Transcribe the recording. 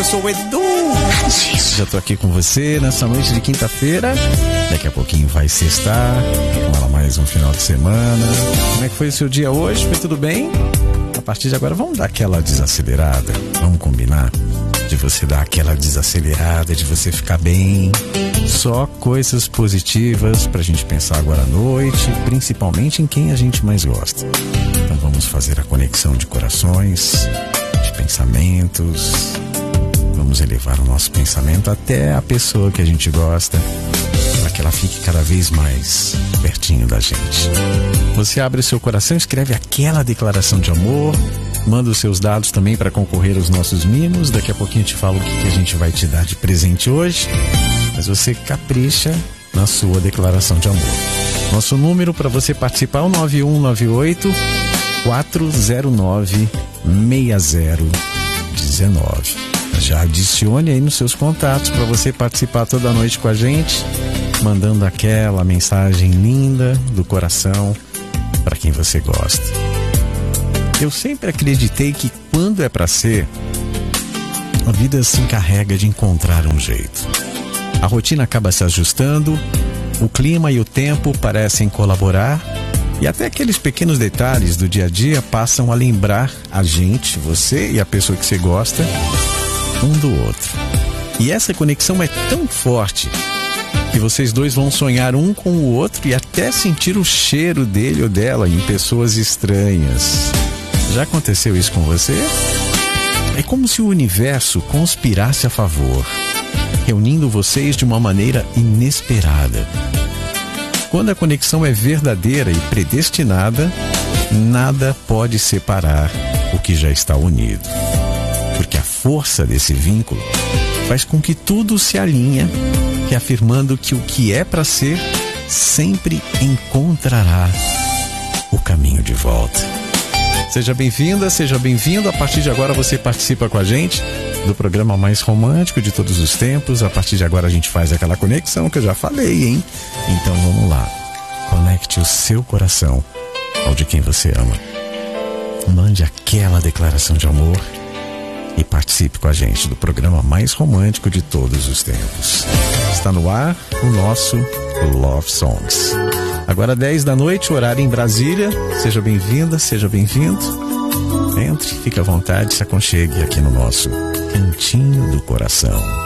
Eu sou o Edu. Já tô aqui com você nessa noite de quinta-feira. Daqui a pouquinho vai sextar. Com ela mais um final de semana. Como é que foi o seu dia hoje? Foi tudo bem? A partir de agora vamos dar aquela desacelerada. Vamos combinar de você dar aquela desacelerada, de você ficar bem. Só coisas positivas pra gente pensar agora à noite, principalmente em quem a gente mais gosta. Então vamos fazer a conexão de corações, de pensamentos. Vamos elevar o nosso pensamento até a pessoa que a gente gosta, para que ela fique cada vez mais pertinho da gente. Você abre o seu coração, escreve aquela declaração de amor, manda os seus dados também para concorrer aos nossos mimos. Daqui a pouquinho eu te falo o que a gente vai te dar de presente hoje, mas você capricha na sua declaração de amor. Nosso número para você participar é o 9198 409 6019. Já adicione aí nos seus contatos para você participar toda noite com a gente, mandando aquela mensagem linda do coração para quem você gosta. Eu sempre acreditei que quando é para ser, a vida se encarrega de encontrar um jeito. A rotina acaba se ajustando, o clima e o tempo parecem colaborar, e até aqueles pequenos detalhes do dia a dia passam a lembrar a gente, você e a pessoa que você gosta, um do outro. E essa conexão é tão forte que vocês dois vão sonhar um com o outro e até sentir o cheiro dele ou dela em pessoas estranhas. Já aconteceu isso com você? É como se o universo conspirasse a favor, reunindo vocês de uma maneira inesperada. Quando a conexão é verdadeira e predestinada, nada pode separar o que já está unido. Porque a força desse vínculo faz com que tudo se alinhe, reafirmando que o que é para ser sempre encontrará o caminho de volta. Seja bem-vinda, seja bem-vindo. A partir de agora você participa com a gente do programa mais romântico de todos os tempos. A partir de agora a gente faz aquela conexão que eu já falei, hein? Então vamos lá. Conecte o seu coração ao de quem você ama. Mande aquela declaração de amor e participe com a gente do programa mais romântico de todos os tempos. Está no ar o nosso Love Songs. Agora 10 da noite, horário em Brasília. Seja bem-vinda, seja bem-vindo. Entre, fique à vontade, se aconchegue aqui no nosso Cantinho do Coração.